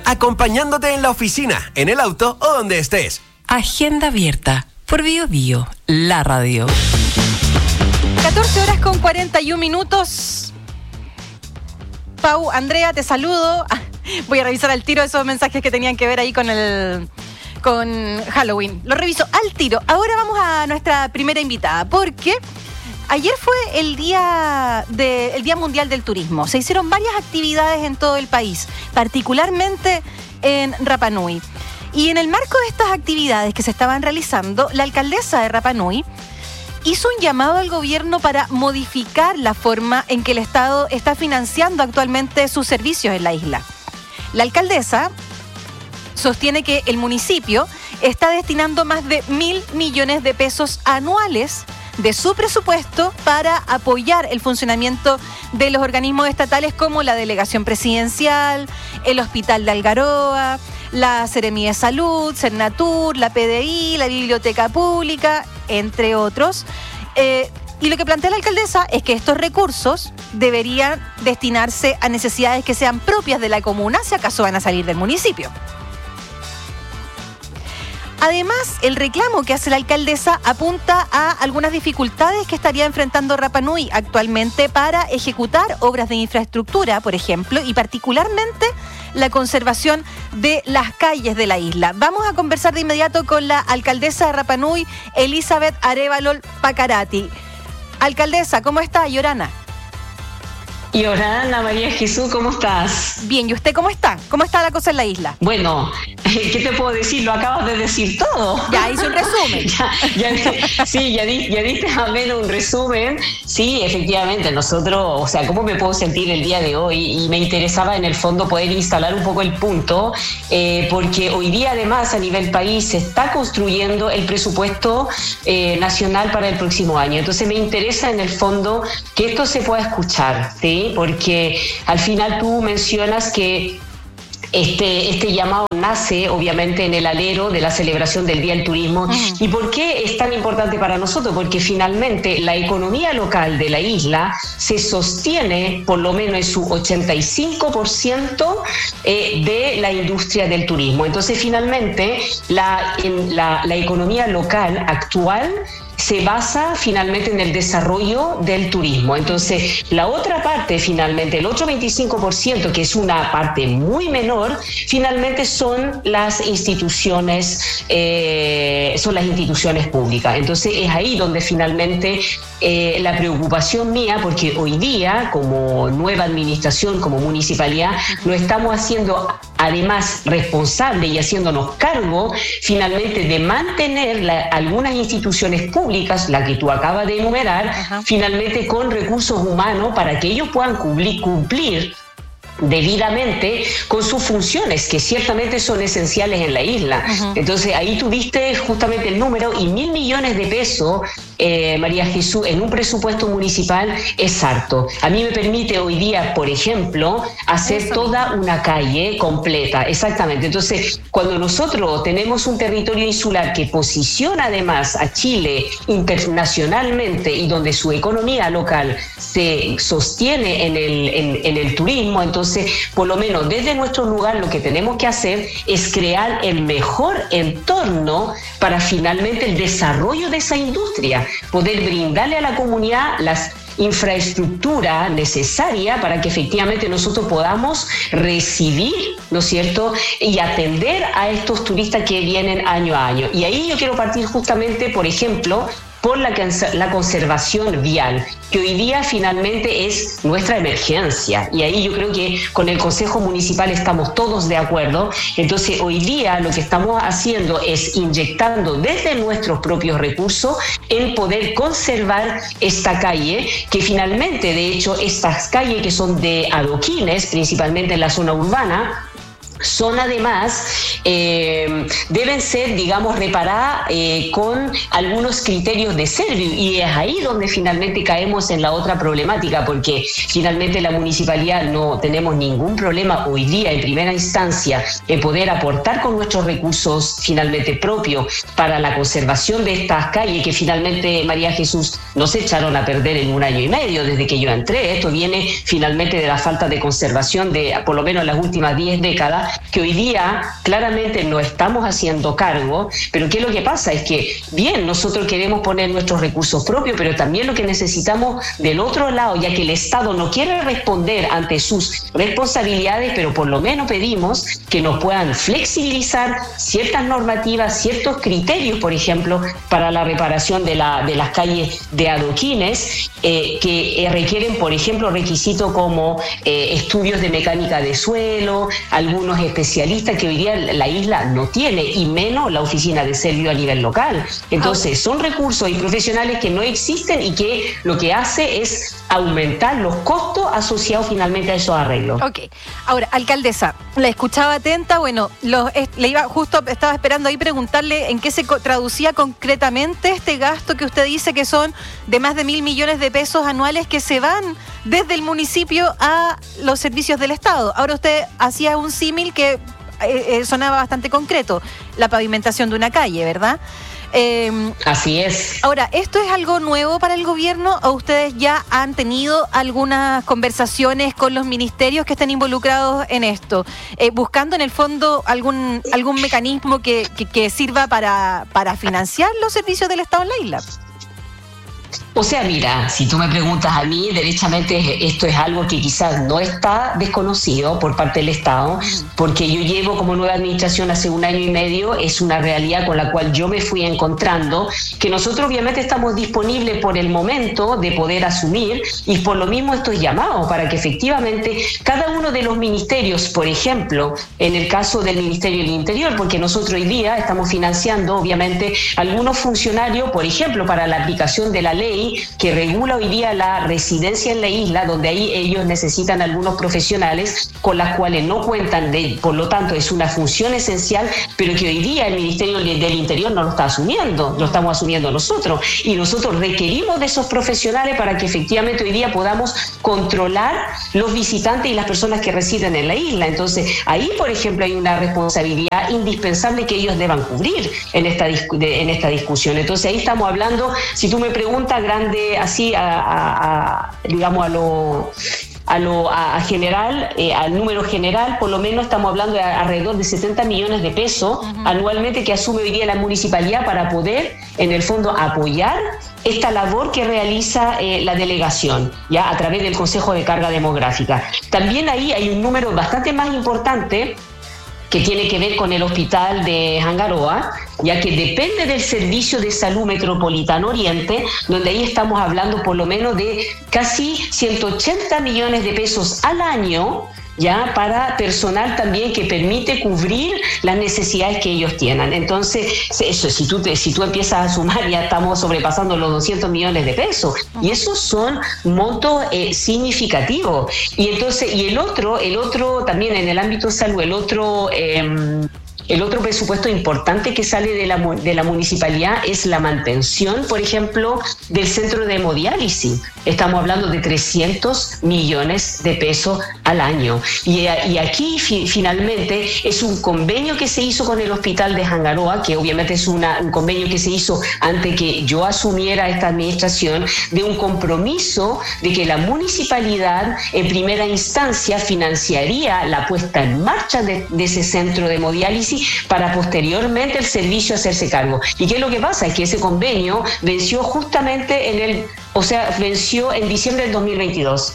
acompañándote en la oficina, en el auto o donde estés. Agenda abierta por Bio Bio, la radio. 14:41. Pau, Andrea, te saludo. Voy a revisar al tiro esos mensajes que tenían que ver ahí con Halloween. Lo reviso al tiro. Ahora vamos a nuestra primera invitada, porque ayer fue el Día Mundial del Turismo. Se hicieron varias actividades en todo el país, particularmente en Rapa Nui. Y en el marco de estas actividades que se estaban realizando, la alcaldesa de Rapa Nui hizo un llamado al gobierno para modificar la forma en que el Estado está financiando actualmente sus servicios en la isla. La alcaldesa sostiene que el municipio está destinando más de 1.000 millones de pesos anuales de su presupuesto para apoyar el funcionamiento de los organismos estatales como la Delegación Presidencial, el Hospital de Algaroa, la Seremía de Salud, Cernatur, la PDI, la Biblioteca Pública, entre otros. Y lo que plantea la alcaldesa es que estos recursos deberían destinarse a necesidades que sean propias de la comuna, si acaso van a salir del municipio. Además, el reclamo que hace la alcaldesa apunta a algunas dificultades que estaría enfrentando Rapa Nui actualmente para ejecutar obras de infraestructura, por ejemplo, y particularmente la conservación de las calles de la isla. Vamos a conversar de inmediato con la alcaldesa de Rapa Nui, Elizabeth Arévalo Pacarati. Alcaldesa, ¿cómo está, Yorana? Yorana, María Jesús, ¿cómo estás? Bien, ¿y usted cómo está? ¿Cómo está la cosa en la isla? Bueno, ¿qué te puedo decir? Lo acabas de decir todo. Ya hice un resumen. ya diste a menos un resumen. Sí, efectivamente, nosotros, o sea, ¿cómo me puedo sentir el día de hoy? Y me interesaba en el fondo poder instalar un poco el punto, porque hoy día además a nivel país se está construyendo el presupuesto nacional para el próximo año. Entonces me interesa en el fondo que esto se pueda escuchar, ¿sí? Porque al final tú mencionas que este llamado nace obviamente en el alero de la celebración del Día del Turismo. ¿Y por qué es tan importante para nosotros? Porque finalmente la economía local de la isla se sostiene por lo menos en su 85% de la industria del turismo. Entonces finalmente la economía local actual se basa finalmente en el desarrollo del turismo. Entonces, la otra parte, finalmente, el otro 25%, que es una parte muy menor, finalmente son las instituciones públicas. Entonces, es ahí donde finalmente la preocupación mía, porque hoy día, como nueva administración, como municipalidad, lo estamos haciendo además responsable y haciéndonos cargo finalmente de mantener algunas instituciones públicas, la que tú acabas de enumerar, finalmente con recursos humanos para que ellos puedan cumplir debidamente con sus funciones, que ciertamente son esenciales en la isla. Entonces ahí tuviste justamente el número, y 1.000 millones de pesos, María Jesús, en un presupuesto municipal es harto. A mí me permite hoy día, por ejemplo, hacer toda una calle completa. Exactamente. Entonces, cuando nosotros tenemos un territorio insular que posiciona además a Chile internacionalmente y donde su economía local se sostiene en el turismo, entonces por lo menos desde nuestro lugar lo que tenemos que hacer es crear el mejor entorno para finalmente el desarrollo de esa industria, poder brindarle a la comunidad las infraestructura necesaria para que efectivamente nosotros podamos recibir, ¿no es cierto?, y atender a estos turistas que vienen año a año. Y ahí yo quiero partir justamente, por ejemplo, por la conservación vial, que hoy día finalmente es nuestra emergencia. Y ahí yo creo que con el Consejo Municipal estamos todos de acuerdo. Entonces hoy día lo que estamos haciendo es inyectando desde nuestros propios recursos en poder conservar esta calle, que finalmente, de hecho, estas calles que son de adoquines, principalmente en la zona urbana, son además, deben ser, digamos, reparadas con algunos criterios de Servio, y es ahí donde finalmente caemos en la otra problemática, porque finalmente la municipalidad no tenemos ningún problema hoy día en primera instancia en poder aportar con nuestros recursos finalmente propios para la conservación de estas calles que finalmente, María Jesús, no se echaron a perder en 1 año y medio desde que yo entré. Esto viene finalmente de la falta de conservación de por lo menos las últimas 10 décadas, que hoy día claramente no estamos haciendo cargo, pero ¿qué es lo que pasa? Es que, bien, nosotros queremos poner nuestros recursos propios, pero también lo que necesitamos del otro lado, ya que el Estado no quiere responder ante sus responsabilidades, pero por lo menos pedimos que nos puedan flexibilizar ciertas normativas, ciertos criterios, por ejemplo, para la reparación de las calles de adoquines, que requieren, por ejemplo, requisitos como estudios de mecánica de suelo, algunos especialistas que hoy día la isla no tiene, y menos la oficina de Servio a nivel local. Entonces, son recursos y profesionales que no existen y que lo que hace es aumentar los costos asociados finalmente a esos arreglos. Ok. Ahora, alcaldesa, la escuchaba atenta, bueno, estaba esperando ahí preguntarle en qué se traducía concretamente este gasto que usted dice que son de más de 1.000 millones de pesos anuales que se van desde el municipio a los servicios del Estado. Ahora usted hacía un símil que sonaba bastante concreto, la pavimentación de una calle, ¿verdad? Así es. Ahora, ¿esto es algo nuevo para el gobierno o ustedes ya han tenido algunas conversaciones con los ministerios que están involucrados en esto? Buscando en el fondo algún mecanismo que sirva para financiar los servicios del Estado en la isla. O sea, mira, si tú me preguntas a mí, derechamente esto es algo que quizás no está desconocido por parte del Estado, porque yo llevo como nueva administración hace 1 año y medio, es una realidad con la cual yo me fui encontrando, que nosotros obviamente estamos disponibles por el momento de poder asumir, y por lo mismo esto es llamado para que efectivamente cada uno de los ministerios, por ejemplo, en el caso del Ministerio del Interior, porque nosotros hoy día estamos financiando obviamente algunos funcionarios, por ejemplo, para la aplicación de la ley que regula hoy día la residencia en la isla, donde ahí ellos necesitan algunos profesionales con las cuales no cuentan, por lo tanto es una función esencial, pero que hoy día el Ministerio del Interior no lo está asumiendo, lo estamos asumiendo nosotros, y nosotros requerimos de esos profesionales para que efectivamente hoy día podamos controlar los visitantes y las personas que residen en la isla. Entonces ahí, por ejemplo, hay una responsabilidad indispensable que ellos deban cubrir en esta discusión. Entonces ahí estamos hablando, si tú me preguntas grande, así digamos a general, al número general, por lo menos estamos hablando de alrededor de 70 millones de pesos anualmente que asume hoy día la municipalidad para poder, en el fondo, apoyar esta labor que realiza la delegación, ya a través del Consejo de Carga Demográfica. También ahí hay un número bastante más importante que tiene que ver con el hospital de Hangaroa, ya que depende del Servicio de Salud Metropolitano Oriente, donde ahí estamos hablando por lo menos de casi 180 millones de pesos al año, ya para personal también que permite cubrir las necesidades que ellos tienen. Entonces, eso, si tú empiezas a sumar, ya estamos sobrepasando los 200 millones de pesos, y esos son montos significativos. Y entonces, y el otro también en el ámbito de salud, el otro presupuesto importante que sale de la municipalidad es la mantención, por ejemplo, del centro de hemodiálisis. Estamos hablando de 300 millones de pesos al año. Y aquí finalmente es un convenio que se hizo con el hospital de Hangaroa, que obviamente es un convenio que se hizo antes que yo asumiera esta administración, de un compromiso de que la municipalidad en primera instancia financiaría la puesta en marcha de ese centro de hemodiálisis para posteriormente el servicio hacerse cargo. ¿Y qué es lo que pasa? Es que ese convenio venció justamente venció en diciembre del 2022.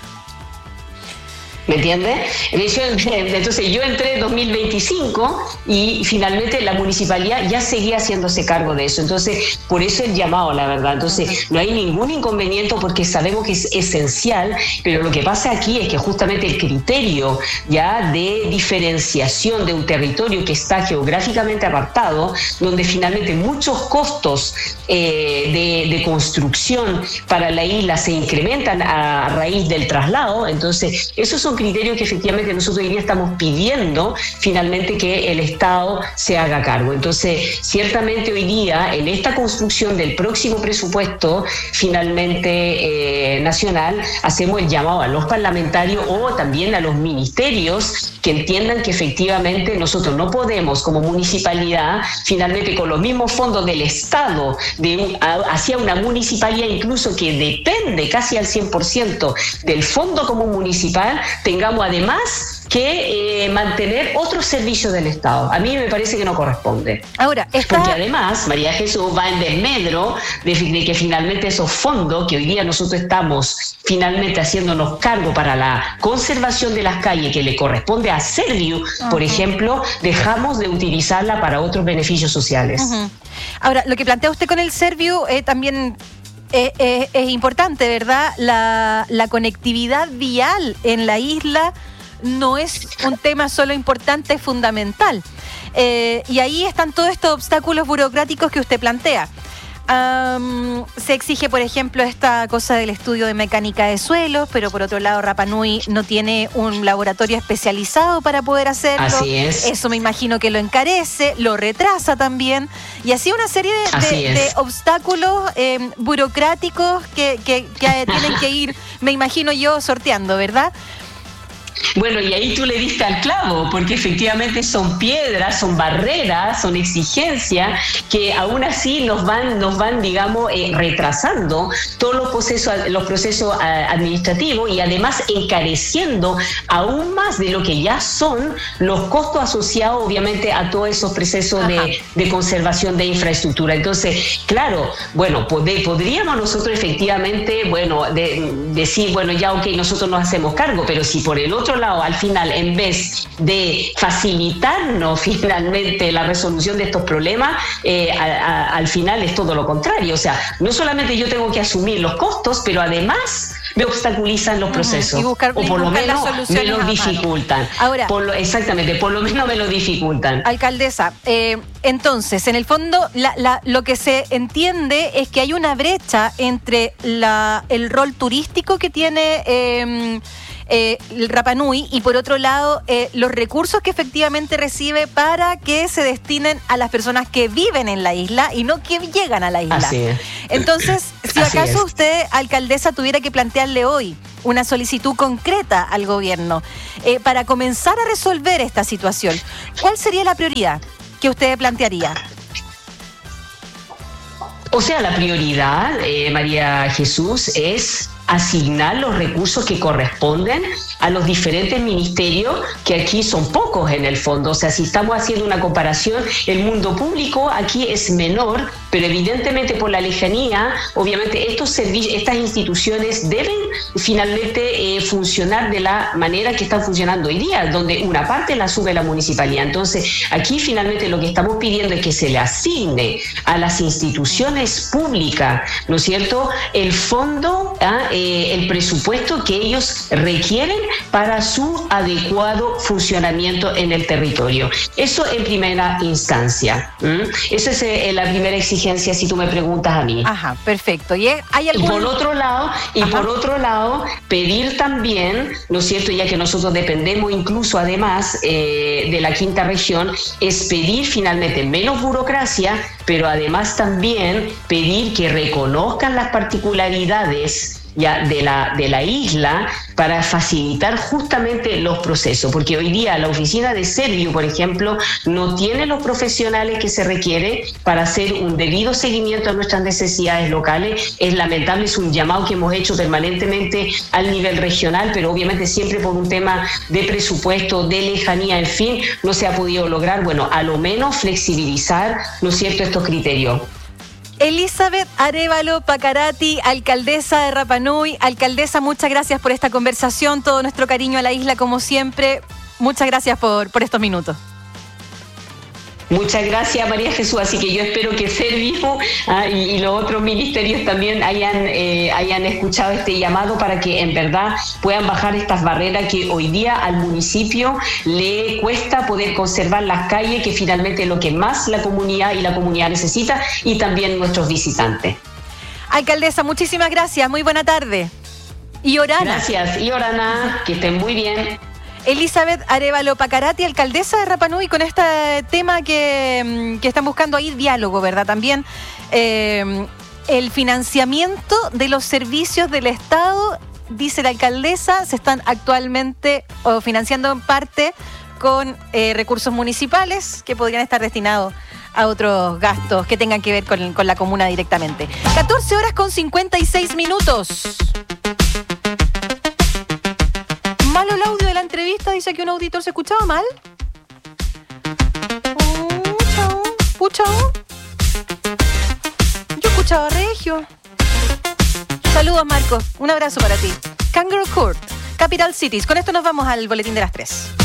¿Me entiendes? Entonces yo entré en 2025 y finalmente la municipalidad ya seguía haciéndose cargo de eso. Entonces, por eso el llamado, la verdad. Entonces, no hay ningún inconveniente porque sabemos que es esencial, pero lo que pasa aquí es que justamente el criterio ya de diferenciación de un territorio que está geográficamente apartado, donde finalmente muchos costos de construcción para la isla se incrementan a raíz del traslado, entonces esos son criterios que efectivamente nosotros hoy día estamos pidiendo finalmente que el Estado se haga cargo. Entonces, ciertamente hoy día en esta construcción del próximo presupuesto finalmente nacional, hacemos el llamado a los parlamentarios o también a los ministerios que entiendan que efectivamente nosotros no podemos como municipalidad finalmente con los mismos fondos del Estado hacia una municipalidad incluso que depende casi al 100% del Fondo Común Municipal, tengamos además que mantener otros servicios del Estado. A mí me parece que no corresponde. Ahora, porque además, María Jesús, va en desmedro de que finalmente esos fondos que hoy día nosotros estamos finalmente haciéndonos cargo para la conservación de las calles que le corresponde a Serviu, por ejemplo, dejamos de utilizarla para otros beneficios sociales. Ahora, lo que plantea usted con el Serviu también es importante, ¿verdad? La conectividad vial en la isla no es un tema solo importante, es fundamental. Y ahí están todos estos obstáculos burocráticos que usted plantea. Se exige, por ejemplo, esta cosa del estudio de mecánica de suelos, pero por otro lado Rapa Nui no tiene un laboratorio especializado para poder hacerlo. Así es. Eso me imagino que lo encarece, lo retrasa también, y así una serie de obstáculos burocráticos que tienen que ir, me imagino yo, sorteando, ¿verdad? Bueno, y ahí tú le diste al clavo, porque efectivamente son piedras, son barreras, son exigencias que aún así nos van digamos, retrasando todos los procesos administrativos y además encareciendo aún más de lo que ya son los costos asociados, obviamente, a todos esos procesos de conservación de infraestructura. Entonces, claro, bueno, podríamos nosotros efectivamente, bueno, decir, bueno, ya ok, nosotros nos hacemos cargo, pero si por el otro lado, al final, en vez de facilitarnos finalmente la resolución de estos problemas, al final es todo lo contrario. O sea, no solamente yo tengo que asumir los costos, pero además me obstaculizan los procesos. O por lo menos me los dificultan. Ahora, exactamente, por lo menos me lo dificultan. Alcaldesa, entonces, en el fondo, lo que se entiende es que hay una brecha entre el rol turístico que tiene el Rapa Nui y por otro lado los recursos que efectivamente recibe para que se destinen a las personas que viven en la isla y no que llegan a la isla. Así es. Entonces, si acaso usted, alcaldesa, tuviera que plantearle hoy una solicitud concreta al gobierno para comenzar a resolver esta situación, ¿cuál sería la prioridad que usted plantearía? O sea, la prioridad, María Jesús, es asignar los recursos que corresponden a los diferentes ministerios, que aquí son pocos en el fondo. O sea, si estamos haciendo una comparación, el mundo público aquí es menor, pero evidentemente por la lejanía, obviamente estas instituciones deben finalmente funcionar de la manera que están funcionando hoy día, donde una parte la sube la municipalidad. Entonces, aquí finalmente lo que estamos pidiendo es que se le asigne a las instituciones públicas, ¿no es cierto?, el fondo, el presupuesto que ellos requieren para su adecuado funcionamiento en el territorio. Eso en primera instancia. Esa es la primera exigencia, si tú me preguntas a mí. Ajá, perfecto. ¿Y hay algún... por otro lado, pedir también, ¿no es cierto?, ya que nosotros dependemos incluso además de la quinta región, es pedir finalmente menos burocracia, pero además también pedir que reconozcan las particularidades ya de la isla para facilitar justamente los procesos, porque hoy día la oficina de Serviu, por ejemplo, no tiene los profesionales que se requiere para hacer un debido seguimiento a nuestras necesidades locales. Es lamentable, es un llamado que hemos hecho permanentemente al nivel regional, pero obviamente siempre por un tema de presupuesto, de lejanía, en fin, no se ha podido lograr, bueno, a lo menos flexibilizar, ¿no es cierto?, estos criterios. Elizabeth Arévalo Pacarati, alcaldesa de Rapa Nui. Alcaldesa, muchas gracias por esta conversación, todo nuestro cariño a la isla como siempre. Muchas gracias por estos minutos. Muchas gracias, María Jesús. Así que yo espero que Serviu y los otros ministerios también hayan escuchado este llamado para que en verdad puedan bajar estas barreras que hoy día al municipio le cuesta poder conservar las calles, que finalmente es lo que más la comunidad necesita, y también nuestros visitantes. Alcaldesa, muchísimas gracias. Muy buena tarde. Y Orana. Gracias. Y Orana, que estén muy bien. Elizabeth Arévalo Pacarati, alcaldesa de Rapa Nui, con este tema que están buscando ahí diálogo, ¿verdad? También el financiamiento de los servicios del Estado, dice la alcaldesa, se están actualmente financiando en parte con recursos municipales que podrían estar destinados a otros gastos que tengan que ver con la comuna directamente. 14:56. Malo el audio delante. entrevista dice que un auditor se escuchaba mal. Pucha. Yo escuchaba regio. Saludos, Marco. Un abrazo para ti. Kangaroo Court, Capital Cities. Con esto nos vamos al boletín de las 3.